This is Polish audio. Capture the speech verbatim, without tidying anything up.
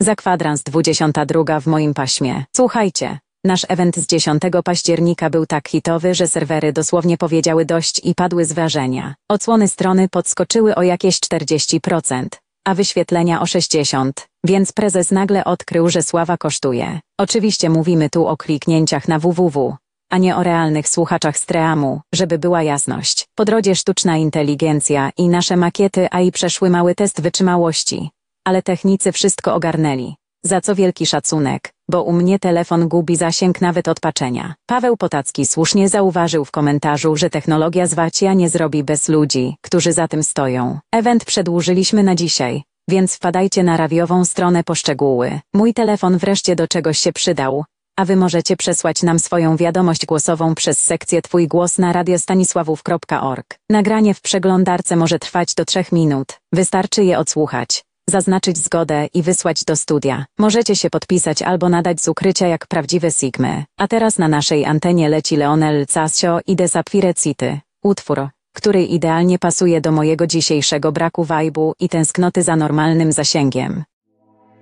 Za kwadrans dwudziesta druga w moim paśmie. Słuchajcie, nasz event z dziesiątego października był tak hitowy, że serwery dosłownie powiedziały dość i padły z wrażenia. Odsłony strony podskoczyły o jakieś czterdzieści procent, a wyświetlenia o sześćdziesiąt procent, więc prezes nagle odkrył, że sława kosztuje. Oczywiście mówimy tu o kliknięciach na www, a nie o realnych słuchaczach streamu, żeby była jasność. Po drodze sztuczna inteligencja i nasze makiety A I przeszły mały test wytrzymałości. Ale technicy wszystko ogarnęli. Za co wielki szacunek, bo u mnie telefon gubi zasięg nawet od patrzenia. Paweł Potacki słusznie zauważył w komentarzu, że technologia zwarcia nie zrobi bez ludzi, którzy za tym stoją. Event przedłużyliśmy na dzisiaj, więc wpadajcie na radiową stronę po szczegóły. Mój telefon wreszcie do czegoś się przydał, a wy możecie przesłać nam swoją wiadomość głosową przez sekcję Twój głos na radiostanisławów kropka org. Nagranie w przeglądarce może trwać do trzech minut. Wystarczy je odsłuchać, zaznaczyć zgodę i wysłać do studia. Możecie się podpisać albo nadać z ukrycia jak prawdziwe Sigmy. A teraz na naszej antenie leci Leonel Casio i De Sapphire City. Utwór, który idealnie pasuje do mojego dzisiejszego braku wajbu i tęsknoty za normalnym zasięgiem.